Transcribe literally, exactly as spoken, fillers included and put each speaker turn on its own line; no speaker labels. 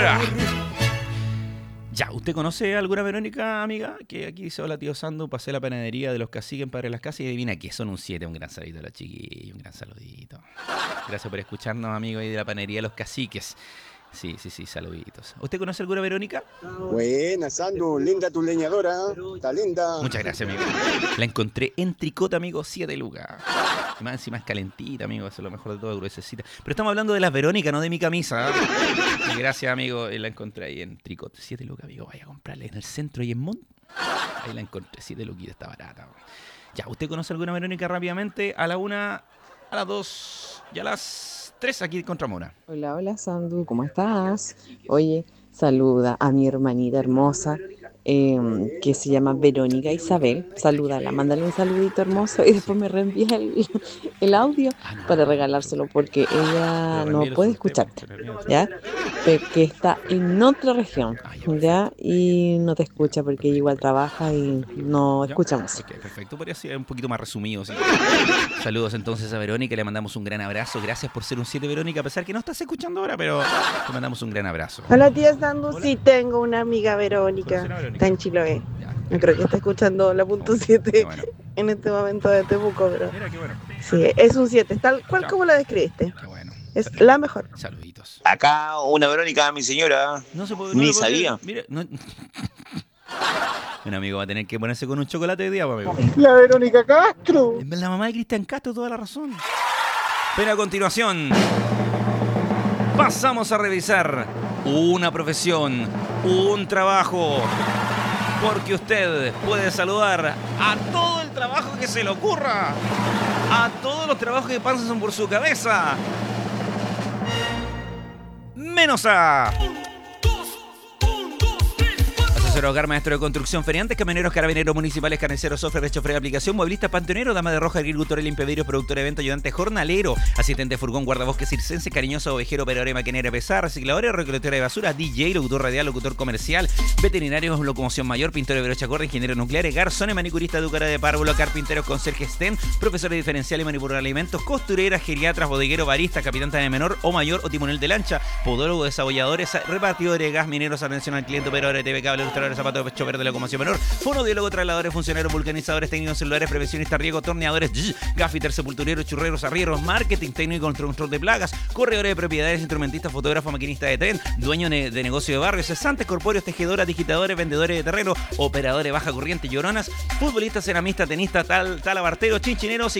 Ya, ¿usted conoce alguna Verónica, amiga? Que aquí dice, hola tío Sandu, pasé la panadería de los caciques en Padre Las Casas y adivina que son un siete, un gran saludito a los chiquillos, un gran saludito. Gracias por escucharnos, amigo, ahí de la panadería de los caciques. Sí, sí, sí, saluditos. ¿Usted conoce alguna Verónica?
Buena, Sandu, linda tu leñadora, está linda.
Muchas gracias, amigo. La encontré en tricota, amigo, siete lucas. Y más encima es calentita, amigo, eso es lo mejor de todo, gruesecita. Pero estamos hablando de las Verónicas, no de mi camisa. ¿eh? Y gracias, amigo, la encontré ahí en tricota, siete lucas, amigo, vaya a comprarla en el centro y en Mont. Ahí la encontré, siete luquitas, está barata. Ya, ¿usted conoce alguna Verónica rápidamente? A la una, a las dos y a las tres aquí encontramos una.
Hola, hola Sandu, ¿cómo estás? Oye, saluda a mi hermanita hermosa eh, que se llama Verónica Isabel. Salúdala, mándale un saludito hermoso y después me reenvía el, el audio para regalárselo porque ella no puede escucharte, ¿ya? Pero que está en otra región, ¿ya? Y no te escucha porque ella igual trabaja y no escuchamos.
Ok, perfecto, podría ser un poquito más resumido. ¿Sí? Saludos entonces a Verónica, le mandamos un gran abrazo. Gracias por ser un siete, Verónica, a pesar que no estás escuchando ahora, pero te mandamos un gran abrazo.
Hola tía Sandu, sí tengo una amiga Verónica, está en Chiloé. Yo creo que está escuchando la punto siete bueno. En este momento de Temuco, pero
Mira, qué bueno.
Sí, es un siete, tal cual como la describiste.
Qué bueno.
Es la mejor.
Saluditos.
Acá una Verónica, mi señora.
No se puede, no
Ni
puede,
sabía.
Mira, no... Un amigo va a tener que ponerse con un chocolate de día, amigo.
La Verónica Castro.
La mamá de Cristian Castro, toda la razón. Pero a continuación, pasamos a revisar una profesión, un trabajo, porque usted puede saludar a todo el trabajo que se le ocurra, a todos los trabajos que pasan por su cabeza, menos a... Asesor hogar, maestro de construcción, feriantes, camioneros, carabineros, municipales, carniceros, software, chofer de aplicación, mueblista, panteonero, dama de roja, agricultor, limpiadero, productor de evento, ayudante, jornalero, asistente de furgón, guardabosques, circense, cariñoso, ovejero, operador de maquinaria pesada, reciclador, recolector de basura, D J, locutor radial, locutor comercial, veterinario, locomoción mayor, pintor de brocha corta, ingeniero nuclear, garzón, manicurista, educadora de párvulo, carpinteros, conserje STEM, profesores diferenciales y manipulador de alimentos, costureras, geriatras, bodeguero, barista, capitán de menor o mayor o timonel de lancha, podólogo, desabolladores, repartidores de gas, mineros, atención al cliente, operadores de T V, cable, ilustradores, zapatos, chofer de locomoción menor, fonodiólogo, trasladadores, funcionarios, vulcanizadores, técnicos celulares, prevencionistas, riego, torneadores, gaffiter, sepultureros, churreros, arrieros, marketing, técnico y control de plagas, corredores de propiedades, instrumentistas, fotógrafos, maquinistas de tren, dueño de negocio de barrio, cesantes, corpóreos, tejedoras, digitadores, vendedores de terreno, operadores de baja corriente, lloronas, futbolistas, ceramistas, tenistas, tal, talabarteros, chinchineros,